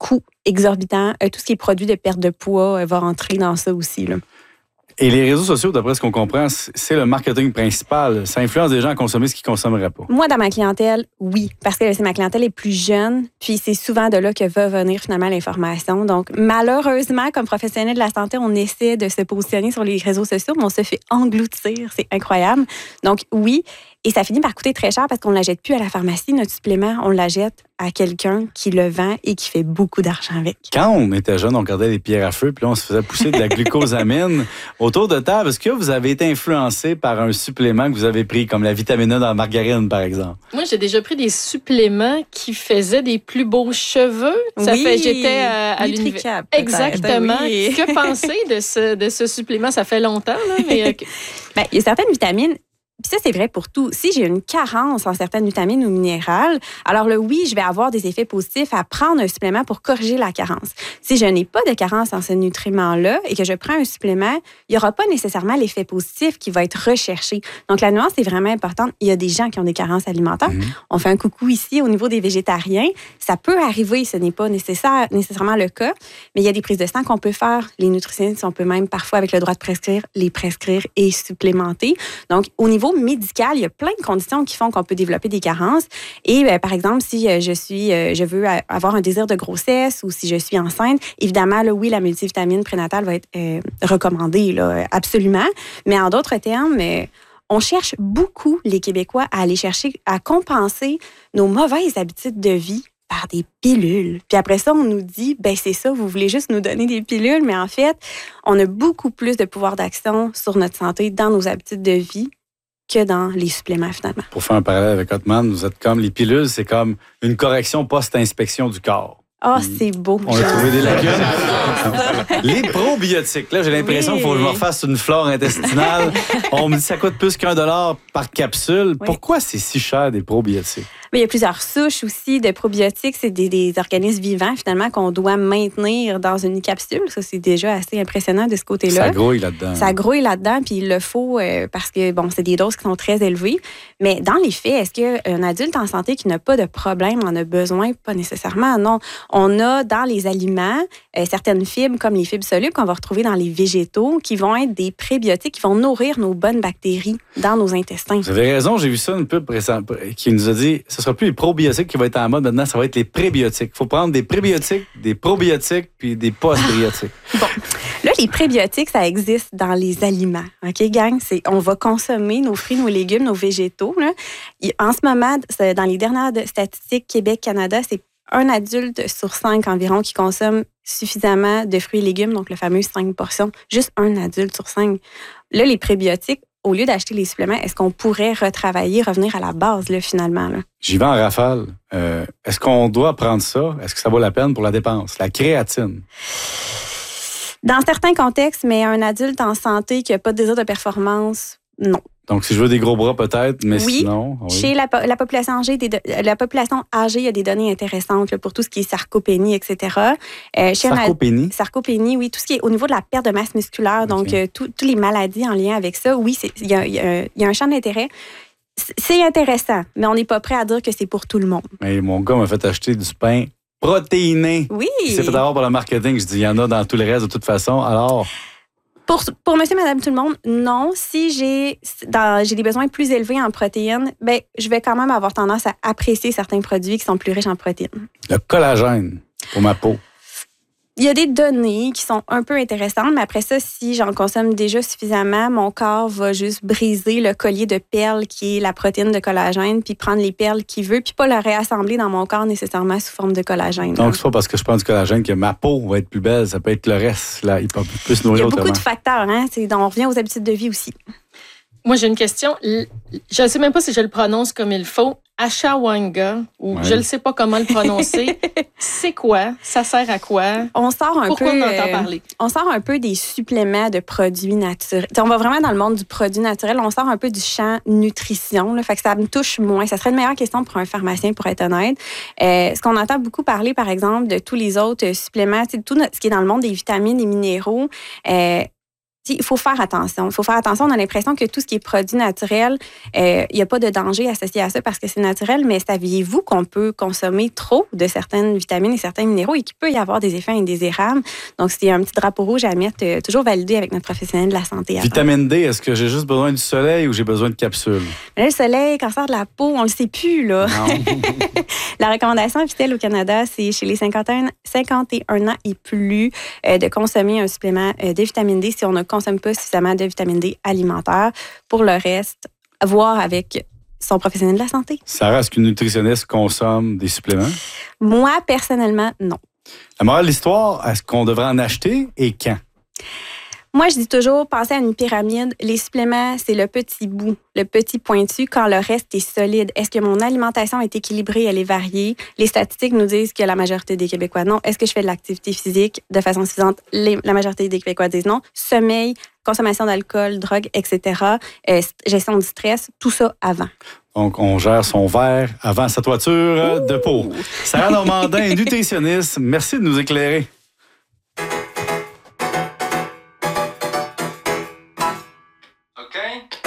coût exorbitant. Tout ce qui est produit de perte de poids va rentrer dans ça aussi, là. Et les réseaux sociaux, d'après ce qu'on comprend, c'est le marketing principal. Ça influence des gens à consommer ce qu'ils ne consommeraient pas. Moi, dans ma clientèle, oui, parce que ma clientèle est plus jeune, puis c'est souvent de là que va venir finalement l'information. Donc, malheureusement, comme professionnel de la santé, on essaie de se positionner sur les réseaux sociaux, mais on se fait engloutir. C'est incroyable. Donc, oui, et ça finit par coûter très cher parce qu'on ne la jette plus à la pharmacie, notre supplément, on la jette à quelqu'un qui le vend et qui fait beaucoup d'argent avec. Quand on était jeune, on regardait les pierres à feu, puis là, on se faisait pousser de la glucosamine. Autour de table, est-ce que vous avez été influencé par un supplément que vous avez pris, comme la vitamine A dans la margarine, par exemple? Moi, j'ai déjà pris des suppléments qui faisaient des plus beaux cheveux. Ça oui, fait, j'étais à l'université. Exactement. Oui. Que penser de ce supplément? Ça fait longtemps, là, mais... Il y a certaines vitamines. Puis ça, c'est vrai pour tout. Si j'ai une carence en certaines vitamines ou minérales, alors oui, je vais avoir des effets positifs à prendre un supplément pour corriger la carence. Si je n'ai pas de carence en ce nutriment-là et que je prends un supplément, il n'y aura pas nécessairement l'effet positif qui va être recherché. Donc, la nuance est vraiment importante. Il y a des gens qui ont des carences alimentaires. On fait un coucou ici au niveau des végétariens. Ça peut arriver, ce n'est pas nécessairement le cas, mais il y a des prises de sang qu'on peut faire. Les nutritionnistes, on peut même parfois, avec le droit de prescrire, les prescrire et supplémenter. Donc, au niveau médical, il y a plein de conditions qui font qu'on peut développer des carences. Et par exemple, si je veux avoir un désir de grossesse ou si je suis enceinte, évidemment, là, oui, la multivitamine prénatale va être recommandée, là, absolument. Mais en d'autres termes, on cherche beaucoup, les Québécois, à aller chercher, à compenser nos mauvaises habitudes de vie par des pilules. Puis après ça, on nous dit, c'est ça, vous voulez juste nous donner des pilules, mais en fait, on a beaucoup plus de pouvoir d'action sur notre santé dans nos habitudes de vie que dans les suppléments, finalement. Pour faire un parallèle avec Hotman, vous êtes comme les pilules, c'est comme une correction post-inspection du corps. Ah, c'est beau. On a trouvé des lacunes. Les probiotiques, là, j'ai l'impression qu'il faut que je me refasse une flore intestinale. On me dit que ça coûte plus $1 par capsule. Oui. Pourquoi c'est si cher, des probiotiques? Mais il y a plusieurs souches aussi de probiotiques. C'est des organismes vivants, finalement, qu'on doit maintenir dans une capsule. Ça, c'est déjà assez impressionnant de ce côté-là. Ça grouille là-dedans. Ça grouille là-dedans, puis il le faut parce que, c'est des doses qui sont très élevées. Mais dans les faits, est-ce qu'un adulte en santé qui n'a pas de problème en a besoin? Pas nécessairement, non. On a dans les aliments certaines fibres, comme les fibres solubles qu'on va retrouver dans les végétaux, qui vont être des prébiotiques, qui vont nourrir nos bonnes bactéries dans nos intestins. Vous avez raison, j'ai vu ça une pub qui nous a dit ce ne sera plus les probiotiques qui vont être en mode maintenant, ça va être les prébiotiques. Il faut prendre des prébiotiques, des probiotiques puis des postbiotiques. Bon, là, les prébiotiques, ça existe dans les aliments. OK, gang? On va consommer nos fruits, nos légumes, nos végétaux. Là. En ce moment, dans les dernières statistiques Québec-Canada, c'est un adulte sur 5 environ qui consomme suffisamment de fruits et légumes, donc le fameux 5 portions. Juste un adulte sur 5. Là, les prébiotiques, au lieu d'acheter les suppléments, est-ce qu'on pourrait revenir à la base, là, finalement? Là? J'y vais en rafale. Est-ce qu'on doit prendre ça? Est-ce que ça vaut la peine pour la dépense? La créatine? Dans certains contextes, mais un adulte en santé qui n'a pas de désir de performance, non. Donc, si je veux des gros bras, peut-être, mais oui, sinon... Oui, chez la population âgée, il y a des données intéressantes là, pour tout ce qui est sarcopénie, etc. Sarcopénie? Sarcopénie, oui. Tout ce qui est au niveau de la perte de masse musculaire, donc toutes les maladies en lien avec ça, oui, il y a un champ d'intérêt. C'est intéressant, mais on n'est pas prêt à dire que c'est pour tout le monde. Mais mon gars m'a fait acheter du pain protéiné. Oui. Il s'est fait avoir pour le marketing. Je dis, il y en a dans tout le reste de toute façon. Alors... Pour monsieur, madame, tout le monde, non. Si j'ai des besoins plus élevés en protéines, je vais quand même avoir tendance à apprécier certains produits qui sont plus riches en protéines. Le collagène pour ma peau. Il y a des données qui sont un peu intéressantes, mais après ça, si j'en consomme déjà suffisamment, mon corps va juste briser le collier de perles qui est la protéine de collagène, puis prendre les perles qu'il veut, puis pas le réassembler dans mon corps nécessairement sous forme de collagène. Donc, c'est pas parce que je prends du collagène que ma peau va être plus belle, ça peut être le reste. Là, il peut plus nourrir. Il y a beaucoup de facteurs, hein? On revient aux habitudes de vie aussi. Moi, j'ai une question. Je ne sais même pas si je le prononce comme il faut. Ashawanga, ou je ne sais pas comment le prononcer. C'est quoi? Ça sert à quoi? Pourquoi on entend parler? On sort un peu des suppléments de produits naturels. On va vraiment dans le monde du produit naturel. On sort un peu du champ nutrition. Là, fait que ça me touche moins. Ça serait une meilleure question pour un pharmacien, pour être honnête. Ce qu'on entend beaucoup parler, par exemple, de tous les autres suppléments, tout ce qui est dans le monde des vitamines et minéraux, il faut faire attention. Il faut faire attention. On a l'impression que tout ce qui est produit naturel, il n'y a pas de danger associé à ça parce que c'est naturel, mais saviez-vous qu'on peut consommer trop de certaines vitamines et certains minéraux et qu'il peut y avoir des effets indésirables? Donc, c'est un petit drapeau rouge à mettre, toujours validé avec notre professionnel de la santé. Vitamine D, est-ce que j'ai juste besoin du soleil ou j'ai besoin de capsules? Mais là, le soleil, cancer de la peau, on le sait plus, là. Non. La recommandation officielle au Canada, c'est chez les 51 ans et plus de consommer un supplément de vitamine D si on ne consomme pas suffisamment de vitamine D alimentaire. Pour le reste, voir avec son professionnel de la santé. Sarah, est-ce qu'une nutritionniste consomme des suppléments? Moi, personnellement, non. La morale de l'histoire, est-ce qu'on devrait en acheter et quand? Moi, je dis toujours, pensez à une pyramide. Les suppléments, c'est le petit bout, le petit pointu, quand le reste est solide. Est-ce que mon alimentation est équilibrée, elle est variée? Les statistiques nous disent que la majorité des Québécois, non. Est-ce que je fais de l'activité physique de façon suffisante? La majorité des Québécois disent non. Sommeil, consommation d'alcool, drogue, etc., gestion du stress, tout ça avant. Donc, on gère son verre avant sa toiture de peau. Sarah Normandin, nutritionniste, merci de nous éclairer. Okay.